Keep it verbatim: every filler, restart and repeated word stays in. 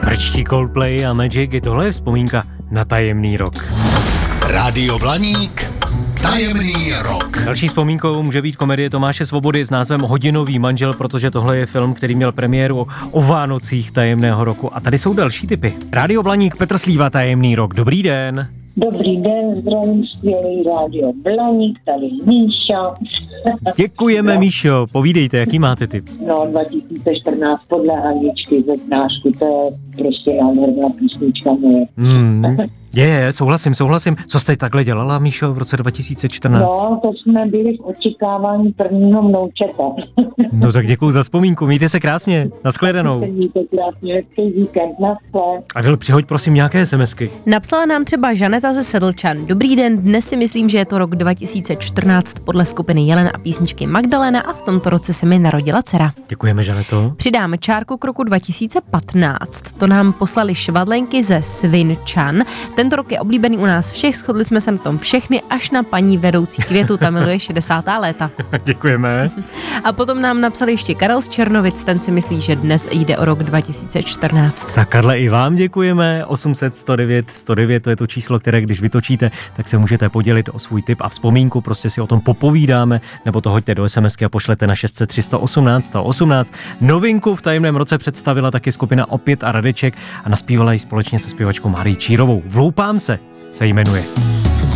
Brčtí Coldplay a Magic, i tohle je vzpomínka na tajemný rok. Rádio Blaník, tajemný rok. Další vzpomínkou může být komedie Tomáše Svobody s názvem Hodinový manžel, protože tohle je film, který měl premiéru o, o Vánocích tajemného roku. A tady jsou další tipy. Rádio Blaník, Petr Slíva, tajemný rok. Dobrý den. Dobrý den, zdravím skvělý Rádio Blaník, tady Míša. Děkujeme, no. Míšo, povídejte, jaký máte tip? No, dva tisíce čtrnáct podle Aničky ze Znášku, to je prostě nádherná písnička moje. Hmm. Je, je, souhlasím, souhlasím. Co jste takhle dělala, Míšo, v roce dva tisíce čtrnáct? No, to jsme byli v očekávání prvního vnoučata. No tak děkuju za vzpomínku, mějte se krásně, nashledanou. Mějte krásně, hezký víkend, naschle. Adel, přihoď prosím nějaké SMSky. Napsala nám třeba Žaneta ze Sedlčan. Dobrý den, dnes si myslím, že je to rok dva tisíce čtrnáct podle skupiny Jelena a písničky Magdalena a v tomto roce se mi narodila dcera. Děkujeme, Žaneto. Přidáme čárku k roku dva tisíce patnáct. To nám poslali švadlenky ze Svinčan. Tento rok je oblíbený u nás všech, shodli jsme se na tom všechny, až na paní vedoucí Květu, ta miluje šedesátá léta. Děkujeme. A potom nám napsali ještě Karel z Černovic, ten si myslí, že dnes jde o rok dva tisíce čtrnáct. Tak Karle, i vám děkujeme. osm set sto devět sto devět, to je to číslo, které když vytočíte, tak se můžete podělit o svůj tip a vzpomínku, prostě si o tom popovídáme, nebo to hoďte do SMSky a pošlete na šest set tři sto osmnáct sto osmnáct. Novinku v tajemném roce představila taky skupina Opět a Radeček a naspívala ji společně se zpěvačkou Marií Čírovou. Vloupám se se jmenuje.